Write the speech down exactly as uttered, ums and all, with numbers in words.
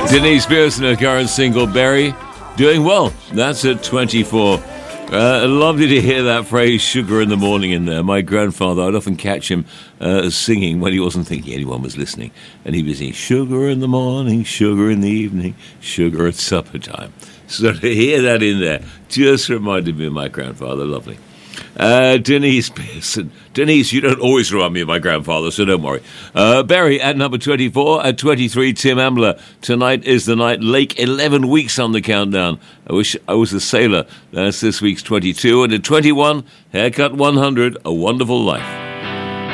Denise Pearson, her current single, Berry, doing well. That's at twenty-four. Uh, lovely to hear that phrase, sugar in the morning, in there. My grandfather, I'd often catch him uh, singing when he wasn't thinking anyone was listening. And he'd be singing, sugar in the morning, sugar in the evening, sugar at supper time. So to hear that in there just reminded me of my grandfather. Lovely. Uh, Denise Pearson. Denise, you don't always remind me of my grandfather, so don't worry. Uh, Barry at number twenty-four. At twenty-three, Tim Ambler. Tonight is the night. Lake, eleven weeks on the countdown. I wish I was a sailor. That's this week's twenty-two. And at twenty-one, Haircut one hundred, A Wonderful Life.